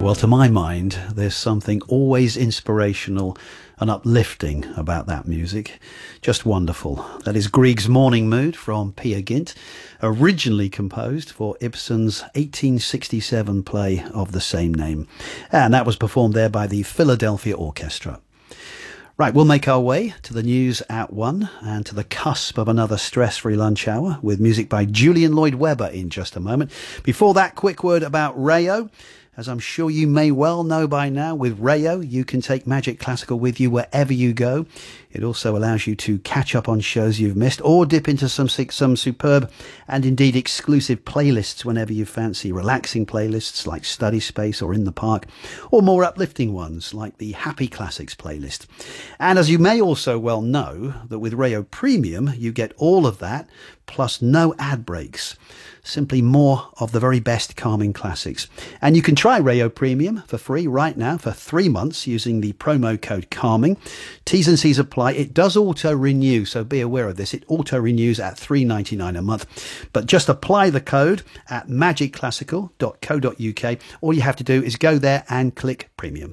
Well, to my mind, there's something always inspirational and uplifting about that music. Just wonderful. That is Grieg's Morning Mood from Peer Gynt, originally composed for Ibsen's 1867 play of the same name. And that was performed there by the Philadelphia Orchestra. Right, we'll make our way to the news at 1 and to the cusp of another stress-free lunch hour with music by Julian Lloyd-Webber in just a moment. Before that, quick word about Rayo. As I'm sure you may well know by now, with Rayo, you can take Magic Classical with you wherever you go. It also allows you to catch up on shows you've missed or dip into some superb and indeed exclusive playlists whenever you fancy. Relaxing playlists like Study Space or In the Park, or more uplifting ones like the Happy Classics playlist. And as you may also well know, that with Rayo Premium, you get all of that, plus no ad breaks. Simply more of the very best calming classics. And you can try Rayo Premium for free right now for 3 months using the promo code CALMING. T's and C's apply. It does auto-renew, so be aware of this. It auto-renews at $3.99 a month. But just apply the code at magicclassical.co.uk. All you have to do is go there and click Premium.